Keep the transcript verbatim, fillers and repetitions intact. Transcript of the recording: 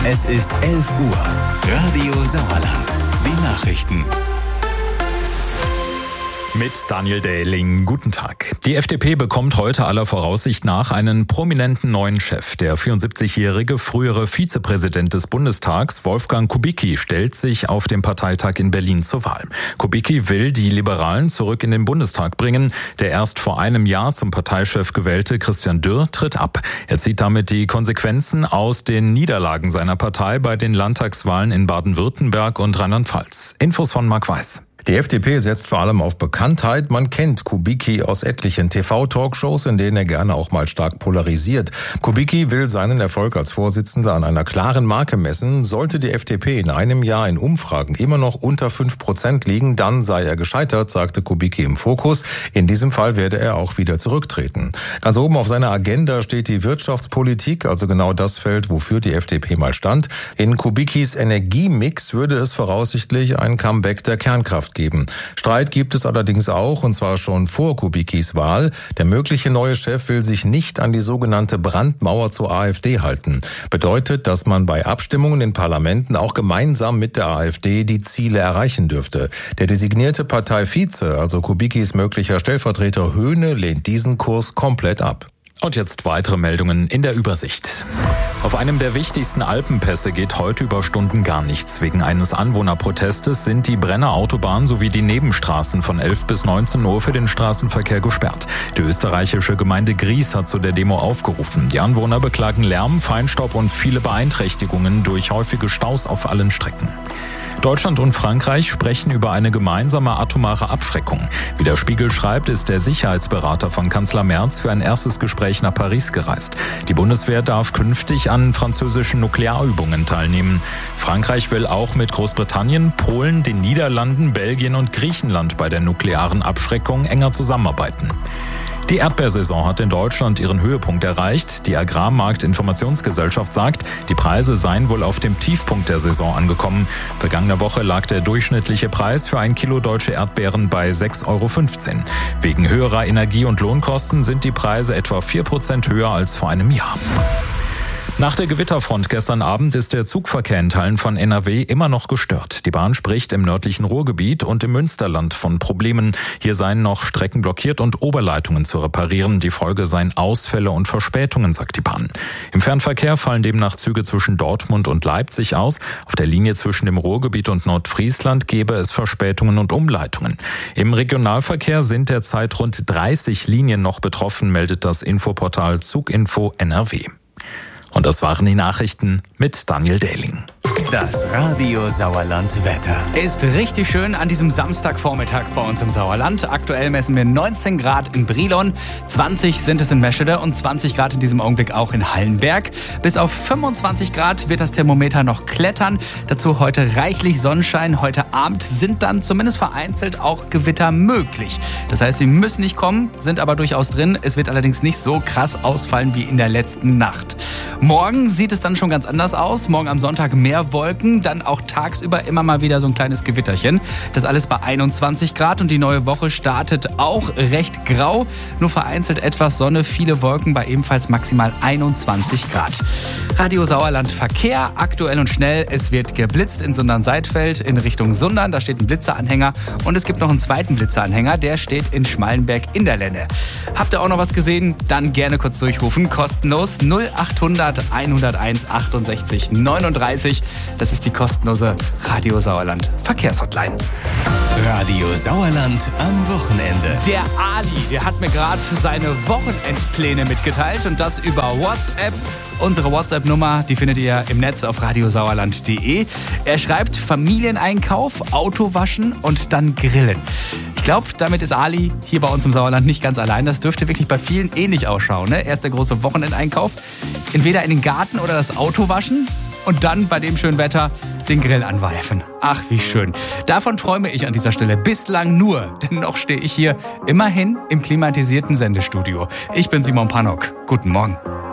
Es ist elf Uhr. Radio Sauerland. Die Nachrichten. Mit Daniel Dehling. Guten Tag. Die F D P bekommt heute aller Voraussicht nach einen prominenten neuen Chef. Der vierundsiebzigjährige frühere Vizepräsident des Bundestags, Wolfgang Kubicki, stellt sich auf dem Parteitag in Berlin zur Wahl. Kubicki will die Liberalen zurück in den Bundestag bringen. Der erst vor einem Jahr zum Parteichef gewählte Christian Dürr tritt ab. Er zieht damit die Konsequenzen aus den Niederlagen seiner Partei bei den Landtagswahlen in Baden-Württemberg und Rheinland-Pfalz. Infos von Marc Weiß. Die F D P setzt vor allem auf Bekanntheit. Man kennt Kubicki aus etlichen T V-Talkshows, in denen er gerne auch mal stark polarisiert. Kubicki will seinen Erfolg als Vorsitzender an einer klaren Marke messen. Sollte die F D P in einem Jahr in Umfragen immer noch unter fünf Prozent liegen, dann sei er gescheitert, sagte Kubicki im Fokus. In diesem Fall werde er auch wieder zurücktreten. Ganz oben auf seiner Agenda steht die Wirtschaftspolitik, also genau das Feld, wofür die F D P mal stand. In Kubickis Energiemix würde es voraussichtlich ein Comeback der Kernkraft geben. Streit gibt es allerdings auch, und zwar schon vor Kubickis Wahl. Der mögliche neue Chef will sich nicht an die sogenannte Brandmauer zur AfD halten. Bedeutet, dass man bei Abstimmungen in Parlamenten auch gemeinsam mit der AfD die Ziele erreichen dürfte. Der designierte Parteivize, also Kubickis möglicher Stellvertreter Höhne, lehnt diesen Kurs komplett ab. Und jetzt weitere Meldungen in der Übersicht. Auf einem der wichtigsten Alpenpässe geht heute über Stunden gar nichts. Wegen eines Anwohnerprotestes sind die Brenner Autobahn sowie die Nebenstraßen von elf bis neunzehn Uhr für den Straßenverkehr gesperrt. Die österreichische Gemeinde Gries hat zu der Demo aufgerufen. Die Anwohner beklagen Lärm, Feinstaub und viele Beeinträchtigungen durch häufige Staus auf allen Strecken. Deutschland und Frankreich sprechen über eine gemeinsame atomare Abschreckung. Wie der Spiegel schreibt, ist der Sicherheitsberater von Kanzler Merz für ein erstes Gespräch nach Paris gereist. Die Bundeswehr darf künftig an französischen Nuklearübungen teilnehmen. Frankreich will auch mit Großbritannien, Polen, den Niederlanden, Belgien und Griechenland bei der nuklearen Abschreckung enger zusammenarbeiten. Die Erdbeersaison hat in Deutschland ihren Höhepunkt erreicht. Die Agrarmarktinformationsgesellschaft sagt, die Preise seien wohl auf dem Tiefpunkt der Saison angekommen. Vergangene Woche lag der durchschnittliche Preis für ein Kilo deutsche Erdbeeren bei sechs Euro fünfzehn. Wegen höherer Energie- und Lohnkosten sind die Preise etwa vier Prozent höher als vor einem Jahr. Nach der Gewitterfront gestern Abend ist der Zugverkehr in Teilen von N R W immer noch gestört. Die Bahn spricht im nördlichen Ruhrgebiet und im Münsterland von Problemen. Hier seien noch Strecken blockiert und Oberleitungen zu reparieren. Die Folge seien Ausfälle und Verspätungen, sagt die Bahn. Im Fernverkehr fallen demnach Züge zwischen Dortmund und Leipzig aus. Auf der Linie zwischen dem Ruhrgebiet und Nordfriesland gäbe es Verspätungen und Umleitungen. Im Regionalverkehr sind derzeit rund dreißig Linien noch betroffen, meldet das Infoportal Zuginfo N R W. Und das waren die Nachrichten mit Daniel Dehling. Das Radio Sauerland Wetter. Ist richtig schön an diesem Samstagvormittag bei uns im Sauerland. Aktuell messen wir neunzehn Grad in Brilon, zwanzig sind es in Meschede und zwanzig Grad in diesem Augenblick auch in Hallenberg. Bis auf fünfundzwanzig Grad wird das Thermometer noch klettern. Dazu heute reichlich Sonnenschein. Heute Abend sind dann zumindest vereinzelt auch Gewitter möglich. Das heißt, sie müssen nicht kommen, sind aber durchaus drin. Es wird allerdings nicht so krass ausfallen wie in der letzten Nacht. Morgen sieht es dann schon ganz anders aus. Morgen am Sonntag mehr Wolken, dann auch tagsüber immer mal wieder so ein kleines Gewitterchen. Das alles bei einundzwanzig Grad und die neue Woche startet auch recht grau. Nur vereinzelt etwas Sonne, viele Wolken bei ebenfalls maximal einundzwanzig Grad. Radio Sauerland Verkehr, aktuell und schnell. Es wird geblitzt in Sundern-Seidfeld in Richtung Sundern. Da steht ein Blitzeranhänger und es gibt noch einen zweiten Blitzeranhänger. Der steht in Schmallenberg in der Lenne. Habt ihr auch noch was gesehen? Dann gerne kurz durchrufen. Kostenlos null achthundert hunderteins achtundsechzig neununddreißig. Das ist die kostenlose Radio Sauerland Verkehrshotline. Radio Sauerland am Wochenende. Der Ali, der hat mir gerade seine Wochenendpläne mitgeteilt und das über WhatsApp. Unsere WhatsApp-Nummer, die findet ihr im Netz auf radiosauerland punkt de. Er schreibt Familieneinkauf, Autowaschen und dann Grillen. Ich glaube, damit ist Ali hier bei uns im Sauerland nicht ganz allein. Das dürfte wirklich bei vielen ähnlich ausschauen. Ne? Erst der große Wochenendeinkauf, entweder in den Garten oder das Auto waschen und dann bei dem schönen Wetter den Grill anwerfen. Ach, wie schön. Davon träume ich an dieser Stelle bislang nur, denn noch stehe ich hier immerhin im klimatisierten Sendestudio. Ich bin Simon Pannock. Guten Morgen.